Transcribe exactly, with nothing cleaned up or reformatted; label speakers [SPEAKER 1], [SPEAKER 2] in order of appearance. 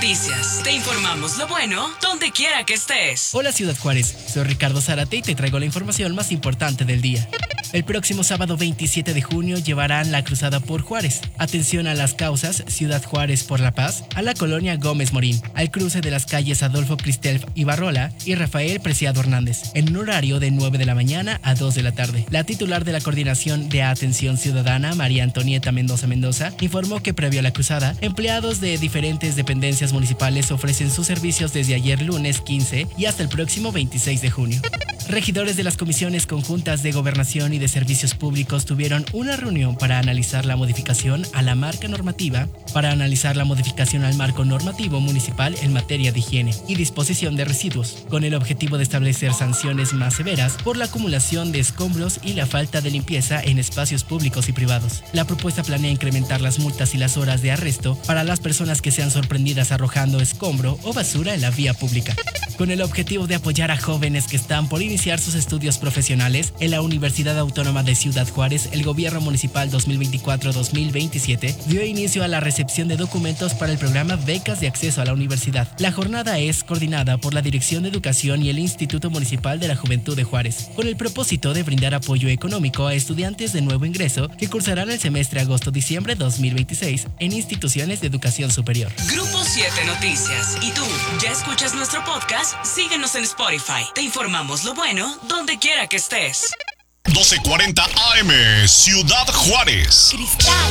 [SPEAKER 1] Noticias. Te informamos lo bueno donde quiera que estés.
[SPEAKER 2] Hola Ciudad Juárez, soy Ricardo Zárate y te traigo la información más importante del día. El próximo sábado veintisiete de junio llevarán la cruzada por Juárez. Atención a las causas: Ciudad Juárez por la Paz, a la colonia Gómez Morín, al cruce de las calles Adolfo Cristel Ibarrola y Rafael Preciado Hernández, en un horario de nueve de la mañana a dos de la tarde. La titular de la Coordinación de Atención Ciudadana, María Antonieta Mendoza Mendoza, informó que previo a la cruzada, empleados de diferentes dependencias municipales ofrecen sus servicios desde ayer lunes quince y hasta el próximo veintiséis de junio. Regidores de las comisiones conjuntas de Gobernación y de Servicios Públicos tuvieron una reunión para analizar la modificación a la marca normativa, para analizar la modificación al marco normativo municipal en materia de higiene y disposición de residuos, con el objetivo de establecer sanciones más severas por la acumulación de escombros y la falta de limpieza en espacios públicos y privados. La propuesta planea incrementar las multas y las horas de arresto para las personas que sean sorprendidas arrojando escombro o basura en la vía pública. Con el objetivo de apoyar a jóvenes que están por iniciar sus estudios profesionales, en la Universidad Autónoma de Ciudad Juárez, el Gobierno Municipal dos mil veinticuatro a dos mil veintisiete dio inicio a la recepción de documentos para el programa Becas de Acceso a la Universidad. La jornada es coordinada por la Dirección de Educación y el Instituto Municipal de la Juventud de Juárez, con el propósito de brindar apoyo económico a estudiantes de nuevo ingreso que cursarán el semestre agosto-diciembre dos mil veintiséis en instituciones de educación superior.
[SPEAKER 1] Grupo siete Noticias. ¿Y tú, ya escuchas nuestro podcast? Síguenos en Spotify. Te informamos lo bueno donde quiera que estés.
[SPEAKER 3] doce cuarenta A M, Ciudad Juárez.
[SPEAKER 1] Cristal